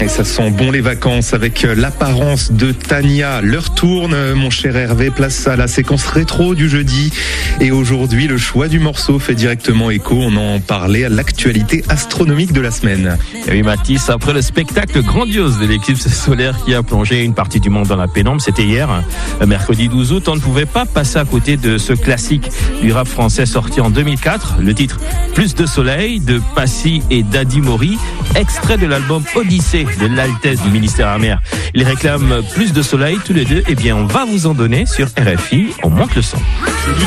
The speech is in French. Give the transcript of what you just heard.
Et ça sent bon les vacances avec l'apparence de Tania. L'heure tourne, mon cher Hervé, place à la séquence rétro du jeudi. Et aujourd'hui, le choix du morceau fait directement écho. On en parlait à l'actualité astronomique de la semaine. Et oui, Mathis, après le spectacle grandiose de l'éclipse solaire qui a plongé une partie du monde dans la pénombre, c'était hier, mercredi 12 août, on ne pouvait pas passer à côté de ce classique du rap français sorti en 2004. Le titre Plus de soleil de Passy et Daddy Mori, extrait de l'album Odyssée de l'Altesse du ministère amer. Ils réclament plus de soleil tous les deux. Eh bien, on va vous en donner sur RFI. On monte le son.